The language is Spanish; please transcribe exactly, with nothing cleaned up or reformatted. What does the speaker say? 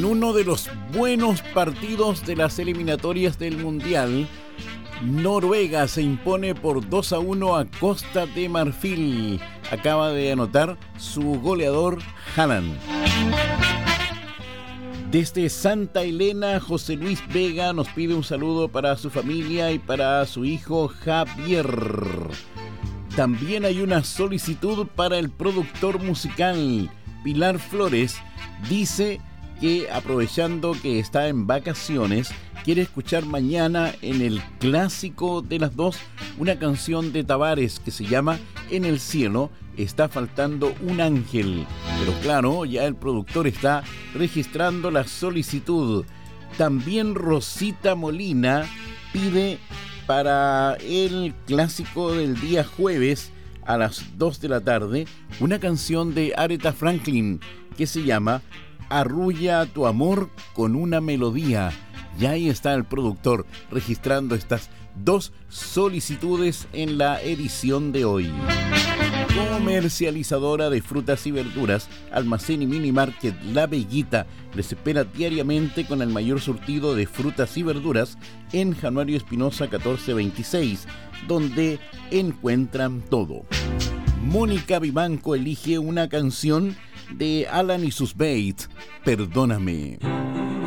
En uno de los buenos partidos de las eliminatorias del Mundial, Noruega se impone por dos a uno a Costa de Marfil. Acaba de anotar su goleador Haaland. Desde Santa Elena, José Luis Vega nos pide un saludo para su familia y para su hijo Javier. También hay una solicitud para el productor musical. Pilar Flores dice que, aprovechando que está en vacaciones, quiere escuchar mañana en el clásico de las dos una canción de Tavares que se llama En el cielo está faltando un ángel. Pero claro, ya el productor está registrando la solicitud. También Rosita Molina pide para el clásico del día jueves a las dos de la tarde una canción de Aretha Franklin que se llama Arrulla tu amor con una melodía. Ya ahí está el productor registrando estas dos solicitudes en la edición de hoy. Comercializadora de frutas y verduras, Almacén y Mini Market La Veguita les espera diariamente con el mayor surtido de frutas y verduras en Januario Espinosa catorce veintiséis, donde encuentran todo. Mónica Vivanco elige una canción de Alan y sus Bates, Perdóname.